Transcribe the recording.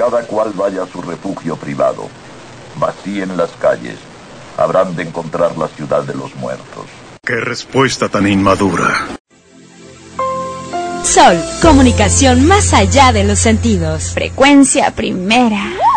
cada cual vaya a su refugio privado. Vacíen las calles. Habrán de encontrar la ciudad de los muertos. ¡Qué respuesta tan inmadura! Sol, comunicación más allá de los sentidos. Frecuencia primera.